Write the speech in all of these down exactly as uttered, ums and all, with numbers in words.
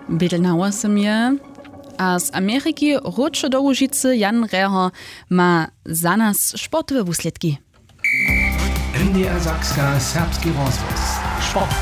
Bydlnauer sem je, a z Ameriki Ročo do Łužice Jan Reher ma za nas sportowe wusledki. N D R Sakska Serbski rozhlas. Sport.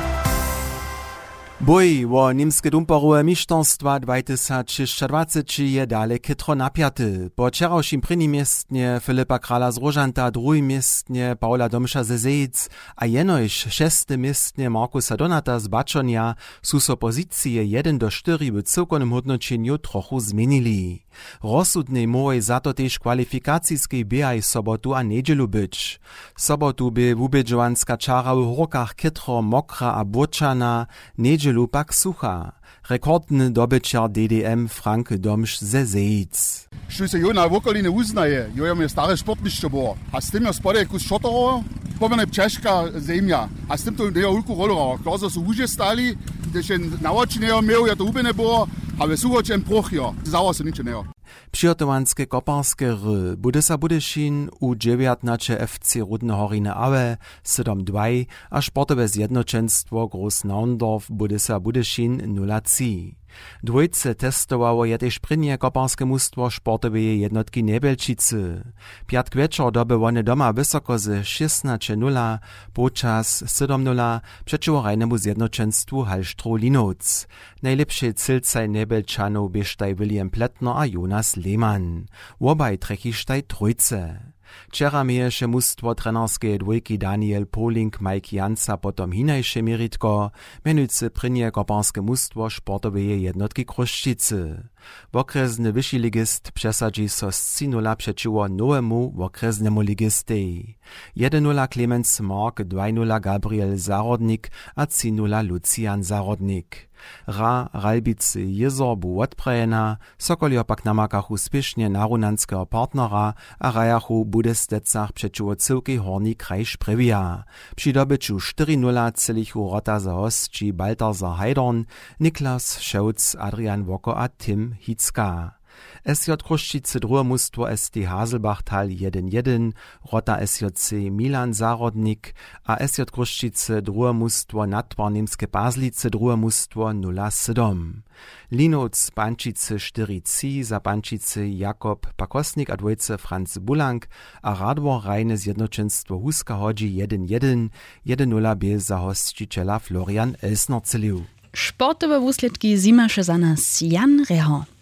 Boj o niemskie dumperowe mistrzostwa dwa tysiące dwadzieścia je dalej kytro napiaty. Po wczorajszym prvním miestnie Filipa Krala z Rožanta, druhým miestnie Paula Domša ze Zejic a jenož šesté miestnie Markusa Donata z Bačonia sú so pozície jeden do štyri w celkovnom hodnočeniu trochu zmenili. Rozsudnej môj za to tež kvalifikacijskej biaj sobotu a nedelu byč. Sobotu by wubedžovanska čara v horkach kytro, mokra a bočana, nedelu pak sucha. Rekordny dobyčar D D M Frank Domš ze Zejic. Što se jo na okoline uznaje, jo je stare sportnišće bo. A s tim je spodaj kus šotoro, povene češka zemlja. A s tim to je ulku rolora. Klazo su uže stali, gdje še na oči ne imel, je to ube ne bo, a ve suhočen prochjo. Zawa se niče ne jo. Přihotowanske koparske ry. Budesa Budyšin u dziewiętnaście F C Rudne Horine Aue siedem dwa a sportowe zjednoczenstwo Groß Naundorf Budesa Budyšin nula trzy. Dwójce testowało je też prynje koparskie mustwo sportowej jednotki Nebelčice. Piatk wieczor doby one doma wysoko z szesnaście nula, podczas siedem nula przeciwrajnemu zjednoczenstwu Hallštro Linec. Najlepsze cylcaj Nebelčanów bieżtaj William Pletner a Jonas Lehmann. Obaj trechištaj trójce. Wczera mieješe mustwo trenerskie dwójki Daniel Poling, Mike Jansa, potom hinajše meritko, menujce prynje koparskie mustwo sportowej jednotki Kruščice. Wokresny wyższy ligist przesadzi so z trzy nula przeciwko nowemu wokresnemu ligistej. jeden nula Clemens Mark, dwa nula Gabriel Zarodnik a trzy nula Lucian Zarodnik. Ra Ralbicy Jezor bu odprejena, Sokolio pak namakach uspiesznie narunanskiego partnera, a rajachu Budestecach przeciwko cyłki Horni kraj Sprevia. Przy dobyciu cztery nula celichu Rota za hostci Balthasar Heidorn, Niklas Scheutz, Adrian Woko a Tim Hitzka. S J Kruščice druhe mustwo S T Haselbachtal jeden jeden, Rota S J C Milan Zarodnik, a S J Kruščice druhe mustwo Natwar Niemskie Bazlice druhe mustwo nula siedem. Linec Pančice cztery trzy za Pančice Jakob Pakosnik a dwójce Franz Bulank, a Radwor Rajne Zjednoczenstwo Huska Hodzi jeden jeden, jeden nula B za hostčiciela Florian Elsner celił. Sportowe wusledki zimaše za nas Jan Reher.